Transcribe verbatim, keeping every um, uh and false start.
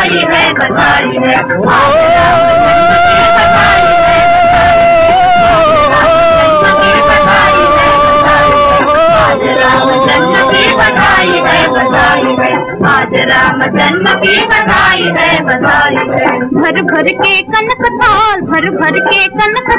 बधाई है बधाई है आज राम जन्म की बधाई है बधाई है आज राम जन्म की बधाई है बधाई है। भर भर के कनक थाल भर भर के कनक